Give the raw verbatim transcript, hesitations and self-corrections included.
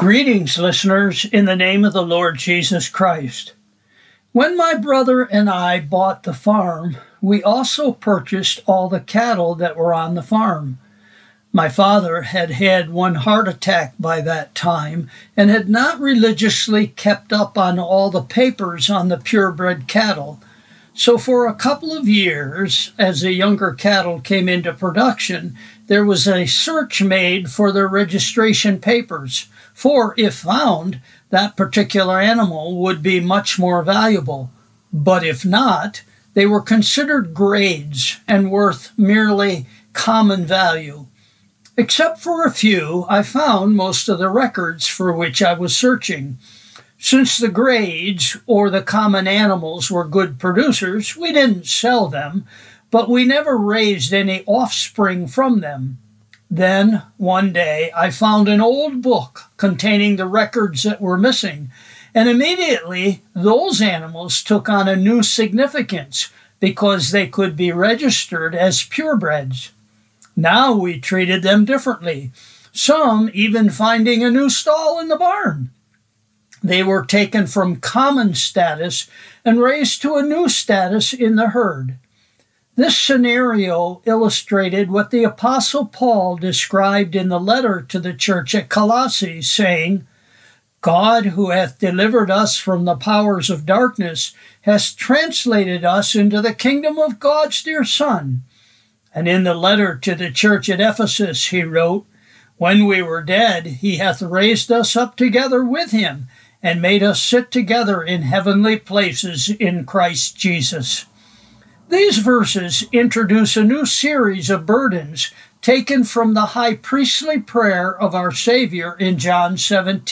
Greetings, listeners, in the name of the Lord Jesus Christ. When my brother and I bought the farm, we also purchased all the cattle that were on the farm. My father had had one heart attack by that time and had not religiously kept up on all the papers on the purebred cattle. So for a couple of years, as the younger cattle came into production, there was a search made for their registration papers, for if found, that particular animal would be much more valuable. But if not, they were considered grades and worth merely common value. Except for a few, I found most of the records for which I was searching. Since the grades, or the common animals, were good producers, we didn't sell them, but we never raised any offspring from them. Then, one day, I found an old book containing the records that were missing, and immediately those animals took on a new significance because they could be registered as purebreds. Now we treated them differently, some even finding a new stall in the barn. They were taken from common status and raised to a new status in the herd. This scenario illustrated what the Apostle Paul described in the letter to the church at Colossae, saying, God, who hath delivered us from the powers of darkness, has translated us into the kingdom of God's dear Son. And in the letter to the church at Ephesus he wrote, When we were dead, he hath raised us up together with him, and made us sit together in heavenly places in Christ Jesus. These verses introduce a new series of burdens taken from the high priestly prayer of our Savior in John seventeen.